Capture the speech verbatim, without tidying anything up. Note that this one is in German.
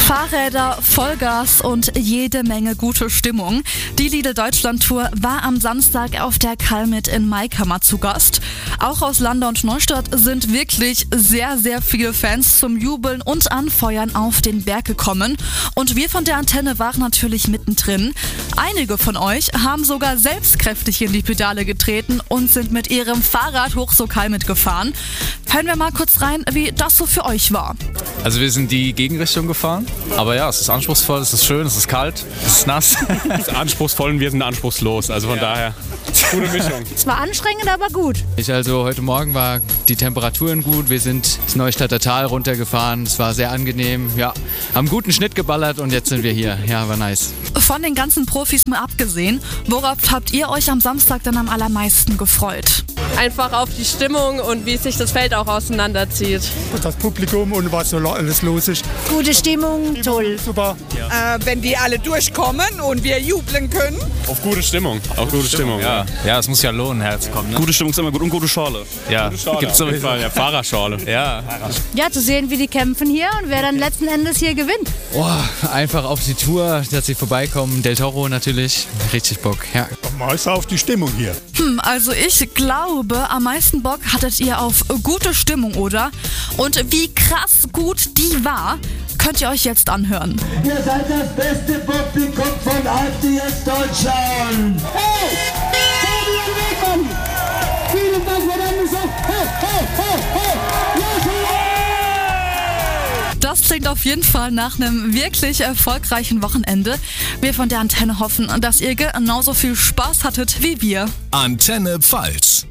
Fahrräder, Vollgas und jede Menge gute Stimmung. Die Lidl Deutschland Tour war am Samstag auf der Kalmit in Maikammer zu Gast. Auch aus Landau und Neustadt sind wirklich sehr, sehr viele Fans zum Jubeln und Anfeuern auf den Berg gekommen. Und wir von der Antenne waren natürlich mittendrin. Einige von euch haben sogar selbst kräftig in die Pedale getreten und sind mit ihrem Fahrrad hoch zur Kalmit gefahren. Hören wir mal kurz rein, wie das so für euch war. Also wir sind die Gegenrichtung gefahren, aber ja, es ist anspruchsvoll, es ist schön, es ist kalt, es ist nass. Es ist anspruchsvoll und wir sind anspruchslos, also von ja. daher gute Mischung. Es war anstrengend, aber gut. Ich also heute Morgen war die Temperaturen gut, wir sind das Neustadter Tal runtergefahren, es war sehr angenehm, ja, haben guten Schnitt geballert und jetzt sind wir hier, ja, war nice. Von den ganzen Profis mal abgesehen, worauf habt ihr euch am Samstag dann am allermeisten gefreut? Einfach auf die Stimmung und wie sich das Feld auch auseinanderzieht. Das Publikum und was so alles los ist. Gute Stimmung, toll. Super. Ja. Äh, wenn die alle durchkommen und wir jubeln können. Auf gute Stimmung, auf, auf gute Stimmung, Stimmung ja. Ja, es muss ja lohnen, herzukommen. Ne? Gute Stimmung ist immer gut und gute Schorle. Ja, gute Schorle, gibt's auf jeden Fall. Ja, Fahrerschorle. Ja. Ja, zu sehen, wie die kämpfen hier und wer dann letzten Endes hier gewinnt. Oh, einfach auf die Tour, dass sie vorbeikommen. Del Toro natürlich, richtig Bock, ja. Meister auf die Stimmung hier. Hm, also ich glaube, am meisten Bock hattet ihr auf gute Stimmung, oder? Und wie krass gut die war, könnt ihr euch jetzt anhören. Ihr seid das beste Publikum von A F D S Deutschland. Hey! Fabian Wegmann! Vielen Dank, Madame Musak! Hey, hey, hey, hey! Das klingt auf jeden Fall nach einem wirklich erfolgreichen Wochenende. Wir von der Antenne hoffen, dass ihr genauso viel Spaß hattet wie wir. Antenne Pfalz.